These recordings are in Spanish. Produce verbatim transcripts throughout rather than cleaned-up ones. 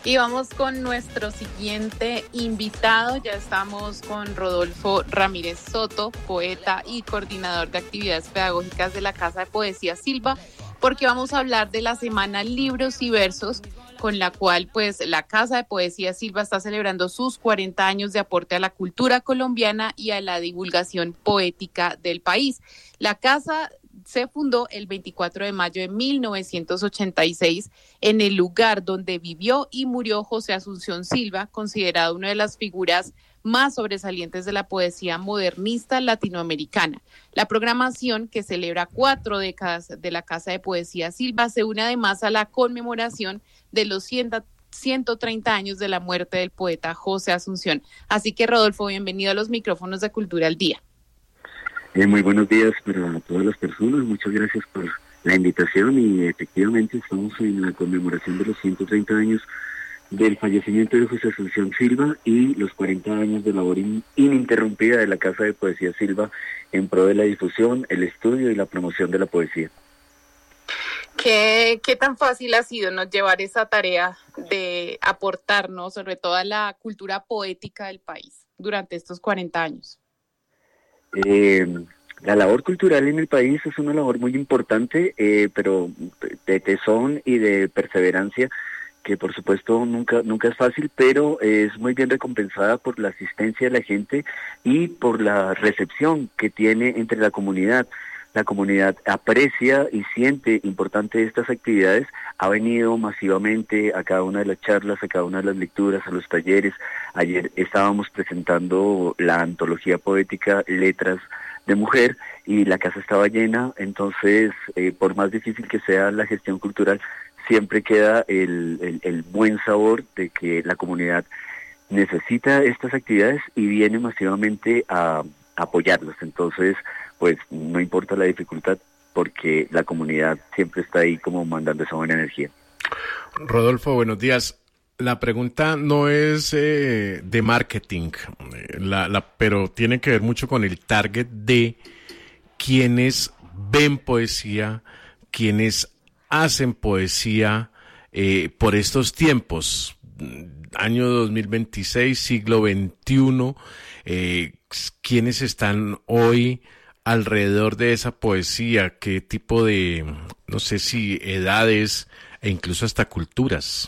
Y vamos con nuestro siguiente invitado. Ya estamos con Rodolfo Ramírez Soto, poeta y coordinador de actividades pedagógicas de la Casa de Poesía Silva, porque vamos a hablar de la semana Libros y Versos, con la cual pues la Casa de Poesía Silva está celebrando sus cuarenta años de aporte a la cultura colombiana y a la divulgación poética del país. La Casa se fundó el veinticuatro de mayo de mil novecientos ochenta y seis en el lugar donde vivió y murió José Asunción Silva, considerado una de las figuras más sobresalientes de la poesía modernista latinoamericana. La programación, que celebra cuatro décadas de la Casa de Poesía Silva, se une además a la conmemoración de los ciento treinta años de la muerte del poeta José Asunción. Así que, Rodolfo, bienvenido a los micrófonos de Cultura al Día. Eh, muy buenos días para todas las personas, muchas gracias por la invitación y efectivamente estamos en la conmemoración de los ciento treinta años del fallecimiento de José Asunción Silva y los cuarenta años de labor in- ininterrumpida de la Casa de Poesía Silva en pro de la difusión, el estudio y la promoción de la poesía. ¿Qué, qué tan fácil ha sido, ¿no?, llevar esa tarea de aportarnos sobre todo a la cultura poética del país durante estos cuarenta años? Eh, la labor cultural en el país es una labor muy importante, eh, pero de tesón y de perseverancia, que por supuesto nunca nunca es fácil, pero es muy bien recompensada por la asistencia de la gente y por la recepción que tiene entre la comunidad. La comunidad aprecia y siente importante estas actividades, ha venido masivamente a cada una de las charlas, a cada una de las lecturas, a los talleres. Ayer estábamos presentando la antología poética Letras de Mujer y la casa estaba llena, entonces eh, por más difícil que sea la gestión cultural, siempre queda el, el, el buen sabor de que la comunidad necesita estas actividades y viene masivamente a apoyarlas. Entonces, pues no importa la dificultad, porque la comunidad siempre está ahí como mandando esa buena energía. Rodolfo, buenos días. La pregunta no es eh, de marketing, la, la, pero tiene que ver mucho con el target de quienes ven poesía, quienes hacen poesía eh, por estos tiempos, año dos mil veintiséis, siglo veintiuno, eh, quienes están hoy alrededor de esa poesía, qué tipo de, no sé si edades e incluso hasta culturas.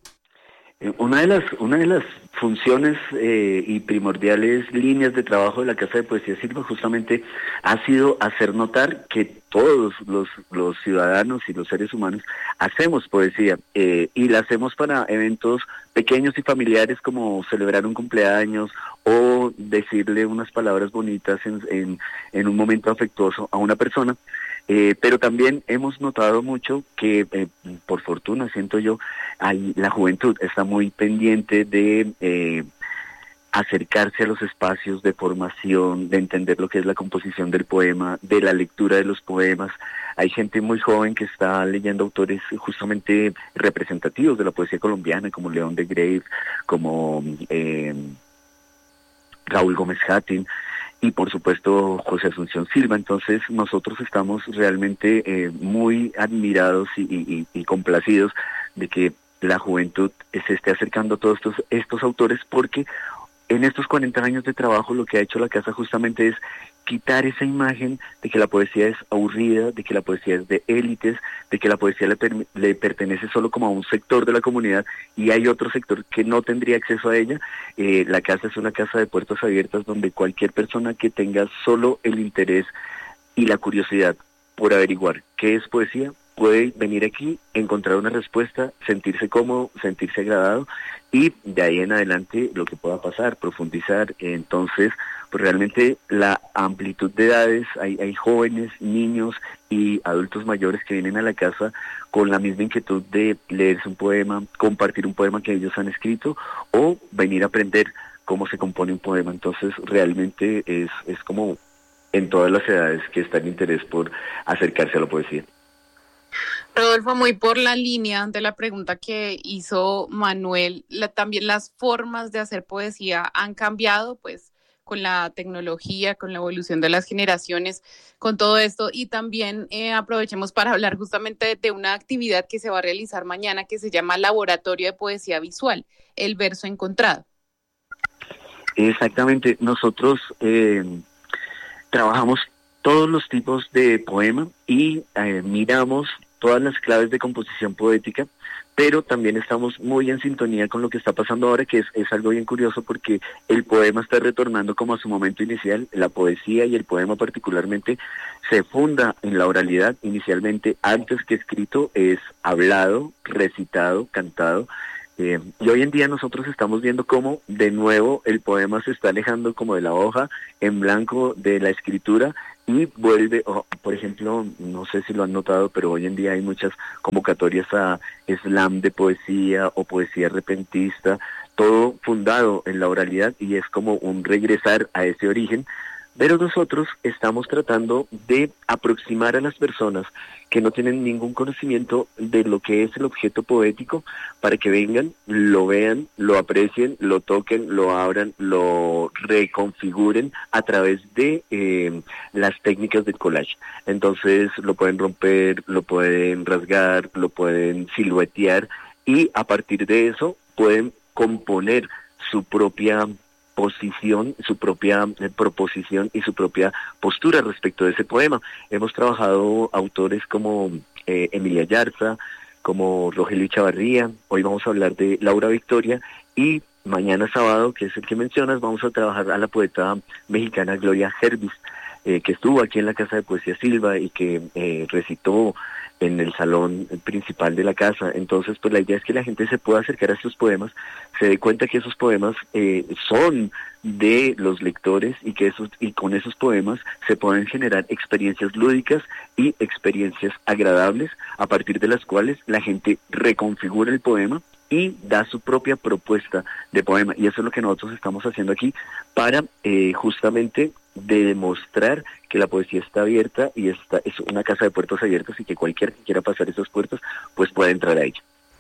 Una de las una de las funciones eh, y primordiales líneas de trabajo de la Casa de Poesía Silva justamente ha sido hacer notar que todos los, los ciudadanos y los seres humanos hacemos poesía eh, y la hacemos para eventos pequeños y familiares como celebrar un cumpleaños o decirle unas palabras bonitas en, en, en un momento afectuoso a una persona. Eh, pero también hemos notado mucho que, eh, por fortuna, siento yo, hay, la juventud está muy pendiente de eh, acercarse a los espacios de formación, de entender lo que es la composición del poema, de la lectura de los poemas. Hay gente muy joven que está leyendo autores justamente representativos de la poesía colombiana, como León de Greiff, como eh, Raúl Gómez Hattin, y por supuesto José Asunción Silva. Entonces nosotros estamos realmente eh, muy admirados y, y, y complacidos de que la juventud se esté acercando a todos estos, estos autores, porque en estos cuarenta años de trabajo lo que ha hecho la casa justamente es quitar esa imagen de que la poesía es aburrida, de que la poesía es de élites, de que la poesía le, per- le pertenece solo como a un sector de la comunidad y hay otro sector que no tendría acceso a ella. Eh, la casa es una casa de puertas abiertas donde cualquier persona que tenga solo el interés y la curiosidad por averiguar qué es poesía puede venir aquí, encontrar una respuesta, sentirse cómodo, sentirse agradado y de ahí en adelante lo que pueda pasar, profundizar. Entonces, pues realmente la amplitud de edades, hay, hay jóvenes, niños y adultos mayores que vienen a la casa con la misma inquietud de leerse un poema, compartir un poema que ellos han escrito o venir a aprender cómo se compone un poema. Entonces realmente es, es como en todas las edades que está el interés por acercarse a la poesía. Rodolfo, muy por la línea de la pregunta que hizo Manuel, la, también las formas de hacer poesía han cambiado, pues con la tecnología, con la evolución de las generaciones, con todo esto. Y también eh, aprovechemos para hablar justamente de, de una actividad que se va a realizar mañana que se llama Laboratorio de Poesía Visual, el verso encontrado. Exactamente, nosotros eh, trabajamos todos los tipos de poema y eh, miramos todas las claves de composición poética, pero también estamos muy en sintonía con lo que está pasando ahora, que es, es algo bien curioso porque el poema está retornando como a su momento inicial. La poesía y el poema particularmente se funda en la oralidad. Inicialmente, antes que escrito, es hablado, recitado, cantado. Eh, y hoy en día nosotros estamos viendo cómo de nuevo el poema se está alejando como de la hoja en blanco de la escritura y vuelve, oh, por ejemplo, no sé si lo han notado, pero hoy en día hay muchas convocatorias a slam de poesía o poesía repentista, todo fundado en la oralidad y es como un regresar a ese origen. Pero nosotros estamos tratando de aproximar a las personas que no tienen ningún conocimiento de lo que es el objeto poético para que vengan, lo vean, lo aprecien, lo toquen, lo abran, lo reconfiguren a través de eh, las técnicas del collage. Entonces lo pueden romper, lo pueden rasgar, lo pueden siluetear y a partir de eso pueden componer su propia posición, su propia eh, proposición y su propia postura respecto de ese poema. Hemos trabajado autores como eh, Emilia Yarza, como Rogelio Chavarría, hoy vamos a hablar de Laura Victoria y mañana sábado, que es el que mencionas, vamos a trabajar a la poeta mexicana Gloria Hervis, eh, que estuvo aquí en la Casa de Poesía Silva y que eh, recitó en el salón principal de la casa. Entonces, pues la idea es que la gente se pueda acercar a estos poemas, se dé cuenta que esos poemas eh, son de los lectores y que esos y con esos poemas se pueden generar experiencias lúdicas y experiencias agradables a partir de las cuales la gente reconfigura el poema y da su propia propuesta de poema. Y eso es lo que nosotros estamos haciendo aquí para eh, justamente demostrar que la poesía está abierta y esta es una casa de puertas abiertas y que cualquiera que quiera pasar esas puertas pues puede entrar a ella.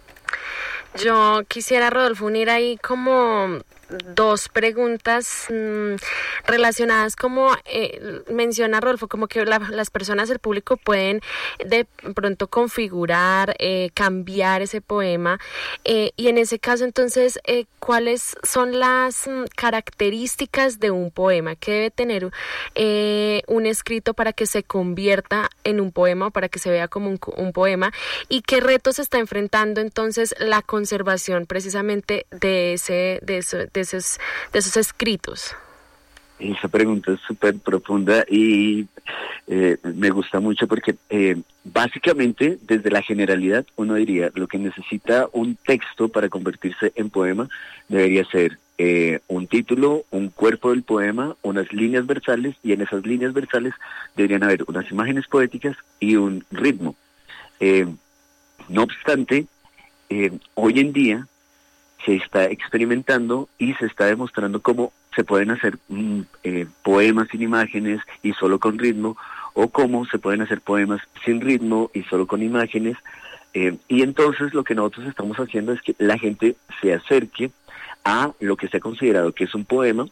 Yo quisiera, Rodolfo, unir ahí como dos preguntas mmm, relacionadas, como eh, menciona Rodolfo, como que la, las personas, el público pueden de pronto configurar, eh, cambiar ese poema eh, y en ese caso entonces eh, ¿cuáles son las mm, características de un poema? ¿Qué debe tener eh, un escrito para que se convierta en un poema o para que se vea como un, un poema? ¿Y qué retos está enfrentando entonces la conservación precisamente de ese de eso, de esos de esos escritos? Esa pregunta es súper profunda y eh, me gusta mucho porque eh, básicamente desde la generalidad uno diría lo que necesita un texto para convertirse en poema debería ser eh, un título, un cuerpo del poema, unas líneas versales y en esas líneas versales deberían haber unas imágenes poéticas y un ritmo. Eh, no obstante, eh, hoy en día se está experimentando y se está demostrando cómo se pueden hacer mm, eh, poemas sin imágenes y solo con ritmo, o cómo se pueden hacer poemas sin ritmo y solo con imágenes. Eh, y entonces lo que nosotros estamos haciendo es que la gente se acerque a lo que se ha considerado que es un poema,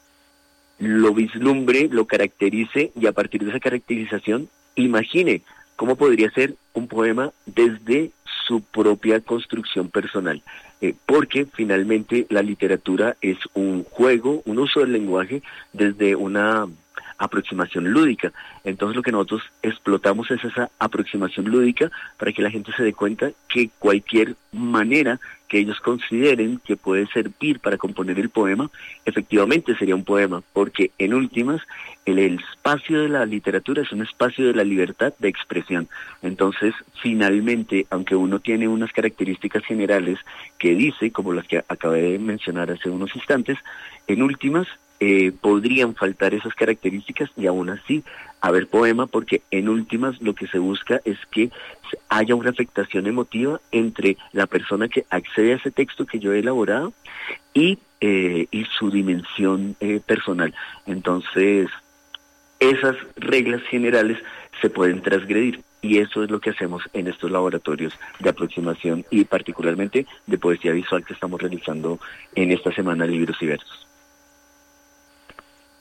lo vislumbre, lo caracterice y a partir de esa caracterización imagine cómo podría ser un poema desde su propia construcción personal. Eh, porque finalmente la literatura es un juego, un uso del lenguaje desde una aproximación lúdica. Entonces lo que nosotros explotamos es esa aproximación lúdica para que la gente se dé cuenta que cualquier manera que ellos consideren que puede servir para componer el poema, efectivamente sería un poema, porque en últimas el, el espacio de la literatura es un espacio de la libertad de expresión. Entonces, finalmente, aunque uno tiene unas características generales que dice, como las que acabé de mencionar hace unos instantes, en últimas eh, podrían faltar esas características y aún así haber poema, porque en últimas lo que se busca es que haya una afectación emotiva entre la persona que accede a ese texto que yo he elaborado y, eh, y su dimensión eh, personal. Entonces, esas reglas generales se pueden transgredir y eso es lo que hacemos en estos laboratorios de aproximación y particularmente de poesía visual que estamos realizando en esta semana Libros y Versos.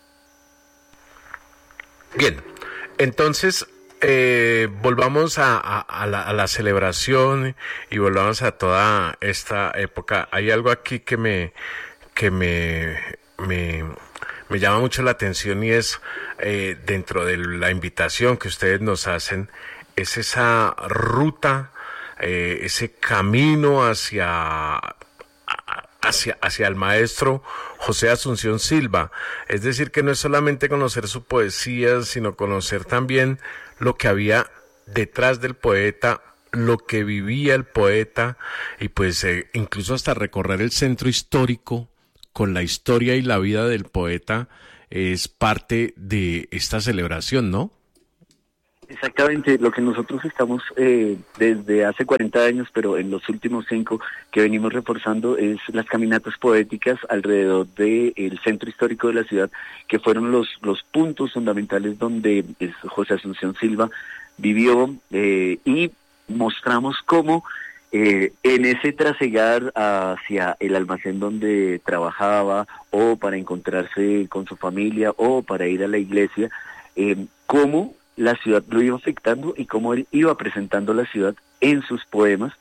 Bien, entonces eh, volvamos a, a, a, la, a la celebración y volvamos a toda esta época. Hay algo aquí que me que me me, me llama mucho la atención y es eh, dentro de la invitación que ustedes nos hacen, es esa ruta, eh, ese camino hacia hacia hacia el maestro José Asunción Silva. Es decir, que no es solamente conocer su poesía, sino conocer también lo que había detrás del poeta, lo que vivía el poeta, y pues eh, incluso hasta recorrer el centro histórico con la historia y la vida del poeta es parte de esta celebración, ¿no? Exactamente, lo que nosotros estamos eh, desde hace cuarenta años, pero en los últimos cinco que venimos reforzando, es las caminatas poéticas alrededor del centro histórico de la ciudad, que fueron los, los puntos fundamentales donde es, José Asunción Silva vivió, eh, y mostramos cómo eh, en ese trasegar hacia el almacén donde trabajaba, o para encontrarse con su familia, o para ir a la iglesia, eh, cómo la ciudad lo iba afectando y cómo él iba presentando la ciudad en sus poemas,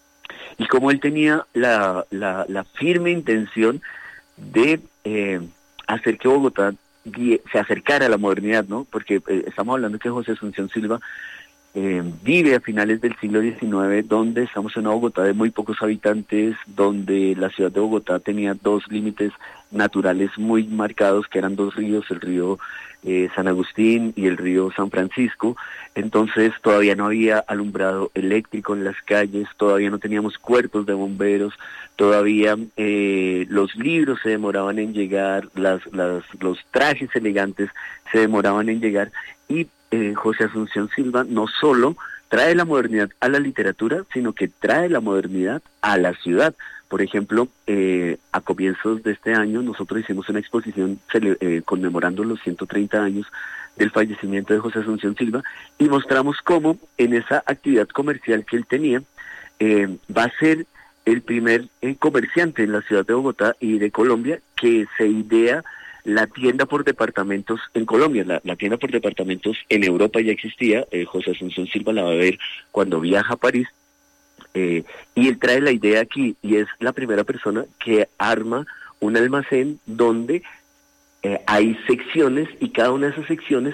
y cómo él tenía la, la, la firme intención de eh, hacer que Bogotá se acercara a la modernidad, ¿no? Porque eh, estamos hablando que José Asunción Silva eh, vive a finales del siglo diecinueve, donde estamos en una Bogotá de muy pocos habitantes, donde la ciudad de Bogotá tenía dos límites naturales muy marcados, que eran dos ríos, el río Eh, San Agustín y el río San Francisco. Entonces todavía no había alumbrado eléctrico en las calles, todavía no teníamos cuerpos de bomberos, todavía eh, los libros se demoraban en llegar, las, las, los trajes elegantes se demoraban en llegar, y eh, José Asunción Silva no solo trae la modernidad a la literatura, sino que trae la modernidad a la ciudad. Por ejemplo, eh, a comienzos de este año nosotros hicimos una exposición cele- eh, conmemorando los ciento treinta años del fallecimiento de José Asunción Silva, y mostramos cómo en esa actividad comercial que él tenía, eh, va a ser el primer eh, comerciante en la ciudad de Bogotá y de Colombia que se idea la tienda por departamentos en Colombia. La, la tienda por departamentos en Europa ya existía, eh, José Asunción Silva la va a ver cuando viaja a París, eh, y él trae la idea aquí, y es la primera persona que arma un almacén donde eh, hay secciones, y cada una de esas secciones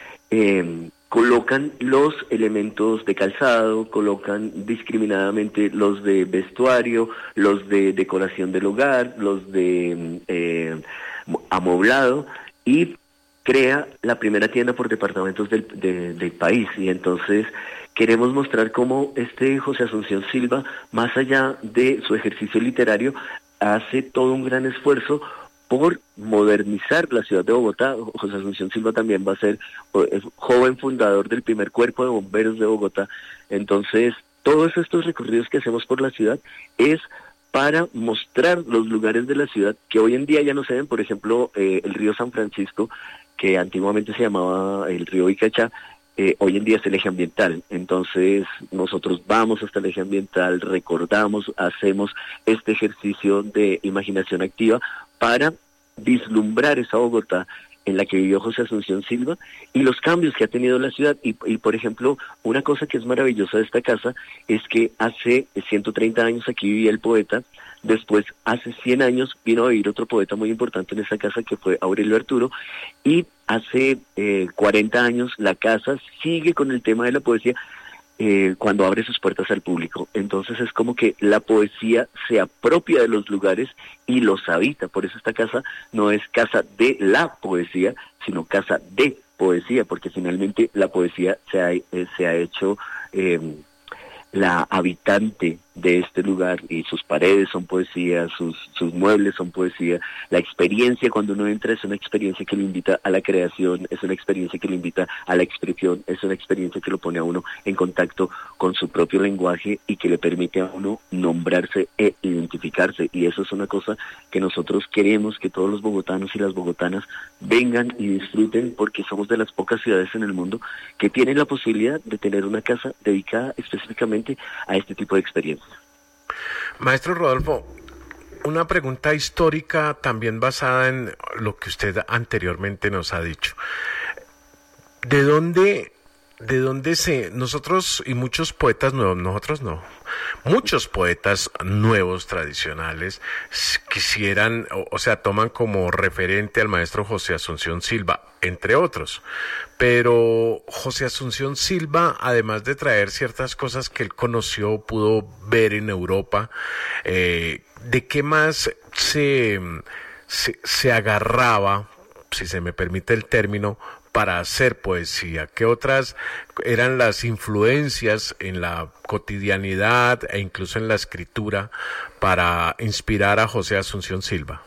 eh, colocan los elementos de calzado, colocan discriminadamente los de vestuario, los de decoración del hogar, los de eh, amoblado, y crea la primera tienda por departamentos del, de, del país. Y entonces queremos mostrar cómo este José Asunción Silva, más allá de su ejercicio literario, hace todo un gran esfuerzo por modernizar la ciudad de Bogotá. José Asunción Silva también va a ser es joven fundador del primer cuerpo de bomberos de Bogotá. Entonces, todos estos recorridos que hacemos por la ciudad es para mostrar los lugares de la ciudad que hoy en día ya no se ven. Por ejemplo, eh, el río San Francisco, que antiguamente se llamaba el río Icachá, eh, hoy en día es el eje ambiental. Entonces nosotros vamos hasta el eje ambiental, recordamos, hacemos este ejercicio de imaginación activa para vislumbrar esa Bogotá en la que vivió José Asunción Silva y los cambios que ha tenido la ciudad. Y, y por ejemplo, una cosa que es maravillosa de esta casa es que hace ciento treinta años aquí vivía el poeta. Después, hace cien años, vino a vivir otro poeta muy importante en esa casa, que fue Aurelio Arturo, y hace eh, cuarenta años la casa sigue con el tema de la poesía eh, cuando abre sus puertas al público. Entonces es como que la poesía se apropia de los lugares y los habita. Por eso esta casa no es casa de la poesía, sino casa de poesía, porque finalmente la poesía se ha, eh, se ha hecho eh, la habitante de este lugar, y sus paredes son poesía, sus, sus muebles son poesía. La experiencia cuando uno entra es una experiencia que lo invita a la creación, es una experiencia que lo invita a la expresión, es una experiencia que lo pone a uno en contacto con su propio lenguaje y que le permite a uno nombrarse e identificarse. Y eso es una cosa que nosotros queremos que todos los bogotanos y las bogotanas vengan y disfruten, porque somos de las pocas ciudades en el mundo que tienen la posibilidad de tener una casa dedicada específicamente a este tipo de experiencias. Maestro Rodolfo, una pregunta histórica también basada en lo que usted anteriormente nos ha dicho. ¿de dónde, de dónde se, nosotros y muchos poetas nuevos, nosotros no, muchos poetas nuevos tradicionales quisieran, o, o sea, toman como referente al maestro José Asunción Silva, entre otros, pero José Asunción Silva, además de traer ciertas cosas que él conoció, pudo ver en Europa, eh, ¿de qué más se, se, se agarraba, si se me permite el término, para hacer poesía? ¿Qué otras eran las influencias en la cotidianidad e incluso en la escritura para inspirar a José Asunción Silva?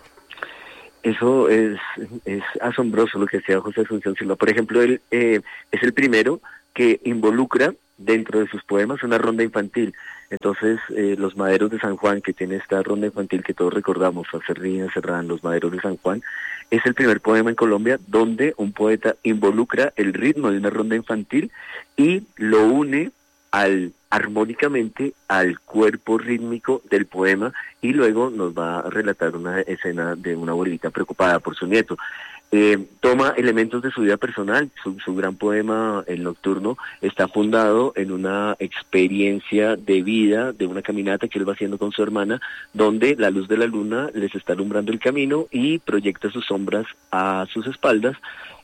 Eso es, es asombroso lo que hacía José Asunción Silva. Por ejemplo, él eh, es el primero que involucra dentro de sus poemas una ronda infantil. Entonces, eh, Los Maderos de San Juan, que tiene esta ronda infantil que todos recordamos, Acerrín, Serrán, Los Maderos de San Juan, es el primer poema en Colombia donde un poeta involucra el ritmo de una ronda infantil y lo une al armónicamente al cuerpo rítmico del poema, y luego nos va a relatar una escena de una abuelita preocupada por su nieto. Eh, toma elementos de su vida personal. Su, su gran poema, El Nocturno, está fundado en una experiencia de vida, de una caminata que él va haciendo con su hermana, donde la luz de la luna les está alumbrando el camino y proyecta sus sombras a sus espaldas,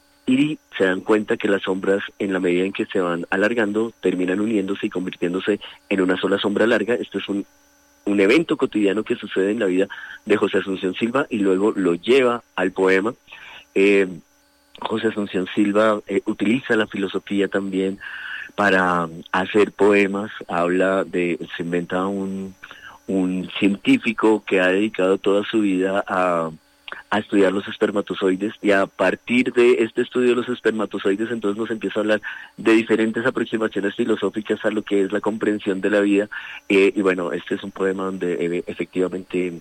y se dan cuenta que las sombras, en la medida en que se van alargando, terminan uniéndose y convirtiéndose en una sola sombra larga. Esto es un, un evento cotidiano que sucede en la vida de José Asunción Silva y luego lo lleva al poema. Eh, José Asunción Silva eh, utiliza la filosofía también para hacer poemas. Habla de, se inventa un, un científico que ha dedicado toda su vida a, a estudiar los espermatozoides, y a partir de este estudio de los espermatozoides entonces nos empieza a hablar de diferentes aproximaciones filosóficas a lo que es la comprensión de la vida. Eh, y bueno, este es un poema donde eh, efectivamente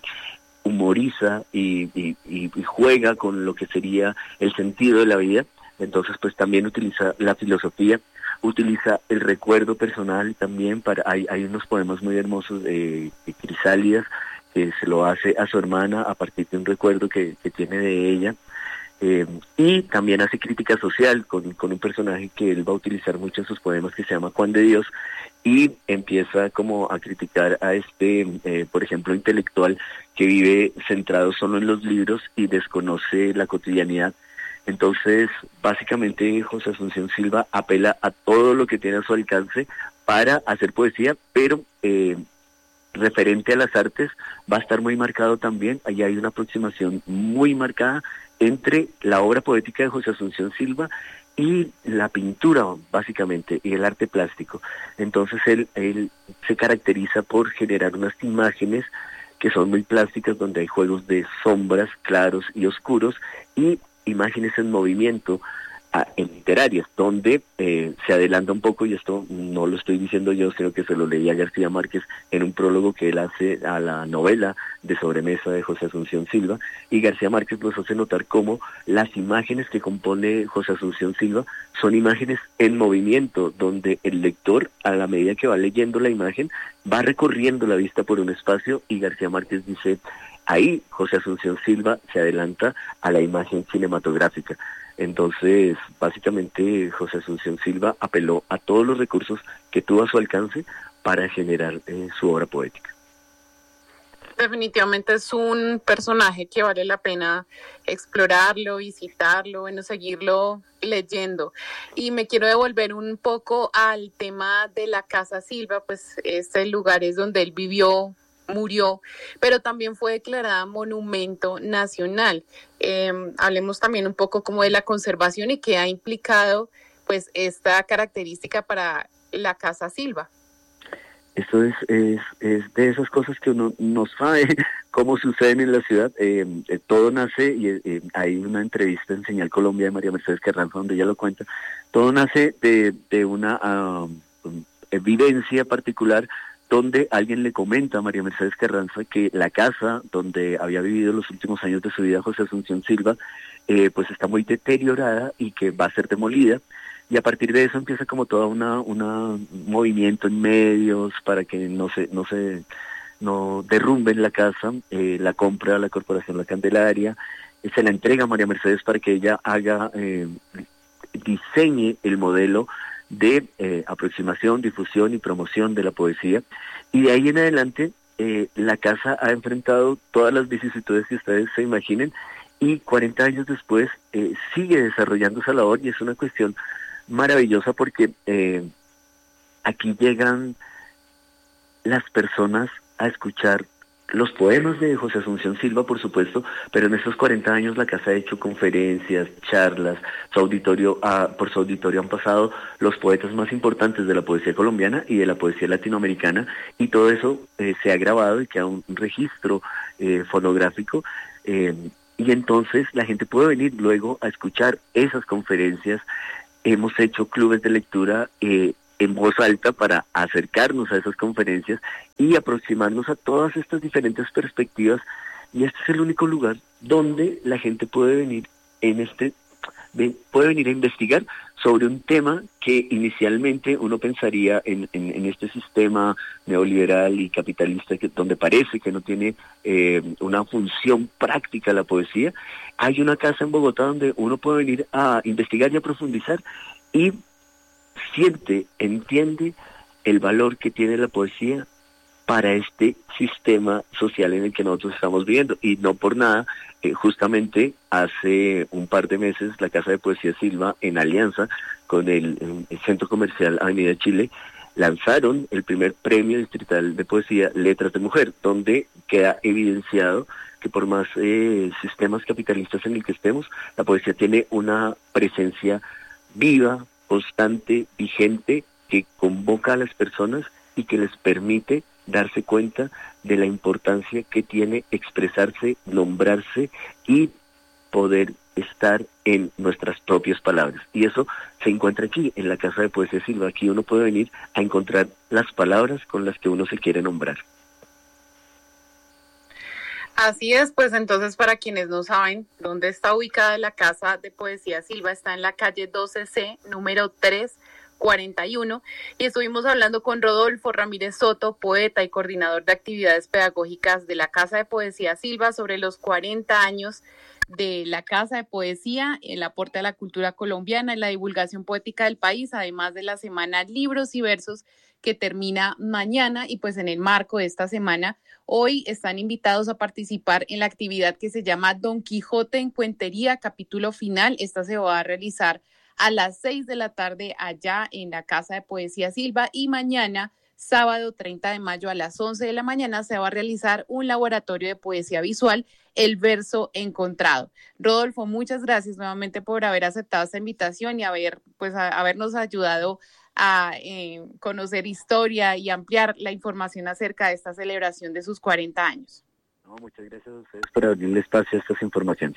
humoriza y, y, y juega con lo que sería el sentido de la vida. Entonces pues también utiliza la filosofía, utiliza el recuerdo personal también. Para hay, hay unos poemas muy hermosos de, de Crisálidas, que se lo hace a su hermana a partir de un recuerdo que, que tiene de ella. Eh, y también hace crítica social con, con un personaje que él va a utilizar mucho en sus poemas, que se llama Juan de Dios, y empieza como a criticar a este, eh, por ejemplo, intelectual que vive centrado solo en los libros y desconoce la cotidianidad. Entonces, básicamente, José Asunción Silva apela a todo lo que tiene a su alcance para hacer poesía, pero eh, referente a las artes va a estar muy marcado también. Allí hay una aproximación muy marcada entre la obra poética de José Asunción Silva y la pintura, básicamente, y el arte plástico. Entonces él, él se caracteriza por generar unas imágenes que son muy plásticas, donde hay juegos de sombras claros y oscuros, y imágenes en movimiento, a, en literarias, donde eh, se adelanta un poco, y esto no lo estoy diciendo yo, sino que se lo leía García Márquez en un prólogo que él hace a la novela de Sobremesa de José Asunción Silva, y García Márquez nos hace notar cómo las imágenes que compone José Asunción Silva son imágenes en movimiento, donde el lector, a la medida que va leyendo la imagen, va recorriendo la vista por un espacio, y García Márquez dice, ahí José Asunción Silva se adelanta a la imagen cinematográfica. Entonces, básicamente, José Asunción Silva apeló a todos los recursos que tuvo a su alcance para generar eh, su obra poética. Definitivamente es un personaje que vale la pena explorarlo, visitarlo, bueno, seguirlo leyendo. Y me quiero devolver un poco al tema de la Casa Silva, pues este lugar es donde él vivió, murió, pero también fue declarada monumento nacional. Eh, hablemos también un poco como de la conservación y qué ha implicado pues esta característica para la Casa Silva. Eso es, es, es de esas cosas que uno no sabe cómo suceden en la ciudad. Eh, eh, todo nace, y eh, hay una entrevista en Señal Colombia de María Mercedes Carranza donde ella lo cuenta, todo nace de, de una uh, evidencia particular, donde alguien le comenta a María Mercedes Carranza que la casa donde había vivido los últimos años de su vida José Asunción Silva, eh, pues está muy deteriorada y que va a ser demolida. Y a partir de eso empieza como toda una una movimiento en medios para que no se no se no derrumben la casa. Eh, la compra la Corporación La Candelaria, eh, se la entrega a María Mercedes para que ella haga eh, diseñe el modelo de eh, aproximación, difusión y promoción de la poesía. Y de ahí en adelante, eh, la casa ha enfrentado todas las vicisitudes que ustedes se imaginen, y cuarenta años después eh, sigue desarrollando esa labor, y es una cuestión maravillosa porque eh, aquí llegan las personas a escuchar los poemas de José Asunción Silva, por supuesto, pero en estos cuarenta años la casa ha hecho conferencias, charlas, su auditorio ha, por su auditorio han pasado los poetas más importantes de la poesía colombiana y de la poesía latinoamericana, y todo eso eh, se ha grabado y queda un, un registro eh, fonográfico, eh, y entonces la gente puede venir luego a escuchar esas conferencias. Hemos hecho clubes de lectura eh, en voz alta para acercarnos a esas conferencias y aproximarnos a todas estas diferentes perspectivas, y este es el único lugar donde la gente puede venir en este puede venir a investigar sobre un tema que inicialmente uno pensaría en, en, en este sistema neoliberal y capitalista que, donde parece que no tiene eh, una función práctica la poesía. Hay una casa en Bogotá donde uno puede venir a investigar y a profundizar, y siente, entiende el valor que tiene la poesía para este sistema social en el que nosotros estamos viviendo. Y no por nada, eh, justamente hace un par de meses la Casa de Poesía Silva, en alianza con el, el Centro Comercial Avenida Chile, lanzaron el primer premio distrital de poesía Letras de Mujer, donde queda evidenciado que por más eh, sistemas capitalistas en el que estemos, la poesía tiene una presencia viva, constante, vigente, que convoca a las personas y que les permite darse cuenta de la importancia que tiene expresarse, nombrarse y poder estar en nuestras propias palabras. Y eso se encuentra aquí, en la Casa de Poesía Silva. Aquí uno puede venir a encontrar las palabras con las que uno se quiere nombrar. Así es, pues entonces, para quienes no saben dónde está ubicada la Casa de Poesía Silva, está en la calle doce C, número tres cuarenta y uno, y estuvimos hablando con Rodolfo Ramírez Soto, poeta y coordinador de actividades pedagógicas de la Casa de Poesía Silva, sobre los cuarenta años de la Casa de Poesía, el aporte a la cultura colombiana, en la divulgación poética del país, además de la semana Libros y Versos, que termina mañana. Y pues en el marco de esta semana, hoy están invitados a participar en la actividad que se llama Don Quijote en Cuentería, capítulo final. Esta se va a realizar a las seis de la tarde allá en la Casa de Poesía Silva, y mañana, sábado treinta de mayo, a las once de la mañana, se va a realizar un laboratorio de poesía visual, El Verso Encontrado. Rodolfo, muchas gracias nuevamente por haber aceptado esta invitación y haber, pues, a, habernos ayudado a eh, conocer historia y ampliar la información acerca de esta celebración de sus cuarenta años. No, muchas gracias a ustedes por abrirle espacio a estas informaciones.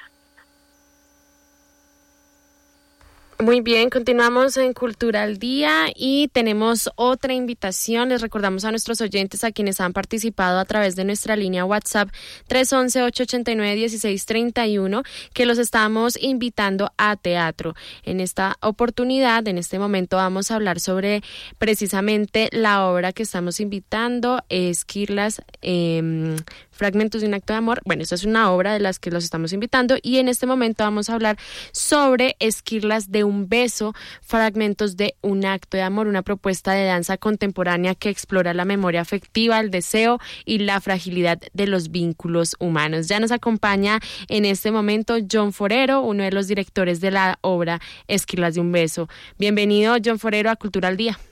Muy bien, continuamos en Cultura al Día y tenemos otra invitación. Les recordamos a nuestros oyentes, a quienes han participado a través de nuestra línea WhatsApp tres once, ocho ochenta y nueve, dieciséis treinta y uno, que los estamos invitando a teatro. En esta oportunidad, en este momento, vamos a hablar sobre precisamente la obra que estamos invitando, Esquirlas, eh, Fragmentos de un acto de amor. Bueno, esta es una obra de las que los estamos invitando, y en este momento vamos a hablar sobre Esquirlas de un beso, fragmentos de un acto de amor, una propuesta de danza contemporánea que explora la memoria afectiva, el deseo y la fragilidad de los vínculos humanos. Ya nos acompaña en este momento John Forero, uno de los directores de la obra Esquirlas de un beso. Bienvenido, John Forero, a Cultura al Día.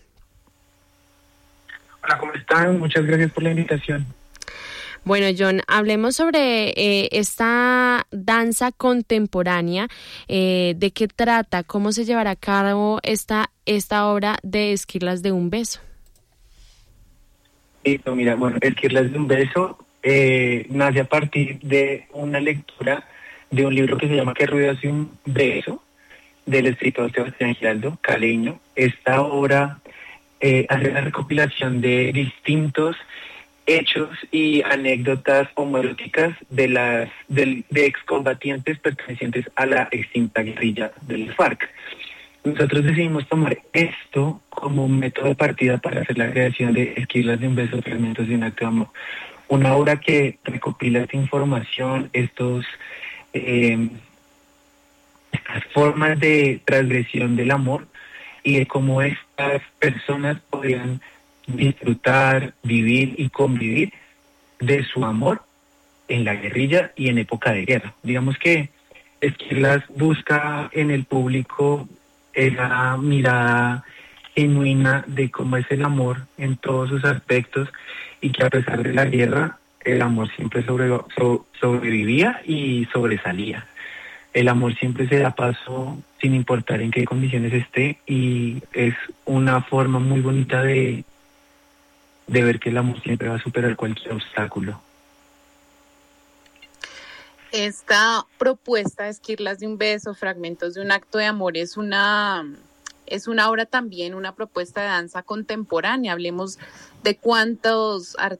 Hola, ¿cómo están? Muchas gracias por la invitación. Bueno, John, hablemos sobre eh, esta danza contemporánea, eh, de qué trata, cómo se llevará a cabo esta, esta obra de Esquirlas de un beso. Listo, mira, bueno, Esquirlas de un beso eh, nace a partir de una lectura de un libro que se llama ¿Qué ruido hace un beso?, del escritor Sebastián Giraldo, caleño. Esta obra eh, hace la recopilación de distintos hechos y anécdotas homoeróticas de las de, de excombatientes pertenecientes a la extinta guerrilla del FARC. Nosotros decidimos tomar esto como un método de partida para hacer la creación de Esquirlas de un beso, fragmentos de un acto de amor. Una obra que recopila esta información, estos eh, las formas de transgresión del amor y de cómo estas personas podrían disfrutar, vivir y convivir de su amor en la guerrilla y en época de guerra. Digamos que Esquirlas busca en el público esa mirada genuina de cómo es el amor en todos sus aspectos y que a pesar de la guerra, el amor siempre sobre, so, sobrevivía y sobresalía. El amor siempre se da paso sin importar en qué condiciones esté y es una forma muy bonita de, de ver que el amor siempre va a superar cualquier obstáculo. Esta propuesta de Esquirlas de un beso, fragmentos de un acto de amor, es una, es una obra también, una propuesta de danza contemporánea. Hablemos de cuántos artistas